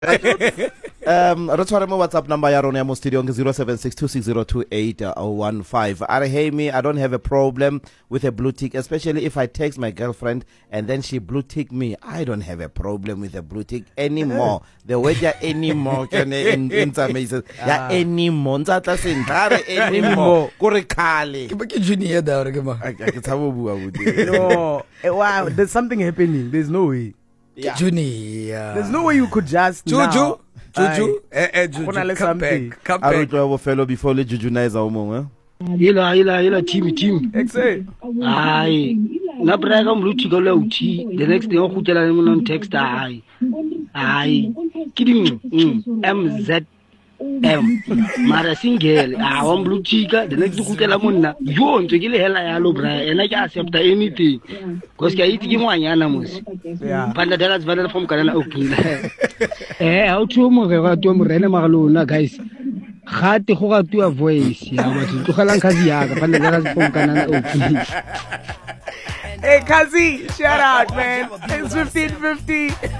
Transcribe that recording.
Re tshware mo WhatsApp number ya rona ya mo studio ke 0762602815. Hey me, I don't have a problem with a blue tick, especially if I text my girlfriend and then she blue tick me. I don't have a problem with a blue tick anymore. The word ya anymore in some cases ya anymore ntsa sentlare anymore kore khale ke junior da re ke ma ke tsabo bua buti. No, wow, there's something happening. There's no way. Yeah. junior There's no way you could just Juju Juju, Juju le come something. back come A re back tlo bo fellow before le jujunize o mongwe. Yela team. Exit. Ai. Na brega mluthi go le uthi. The next day o khutela le mona text ai. Ai. Kiding MZM. Mara single. Ah wa mluthika the next khutela monna. Yo ntse ke le hela ya lo bra. Ena ke accept anything. Because ke itse ke ngwanyana mos. Yeah. Panda dala zvala from kana open. How to mo ga to mo rena magalona guys. Gate go ga tua voice ya batho tlogelang khazi ya ka panda dala from kana open. Hey, Kazi, shout out, man. It's 1550.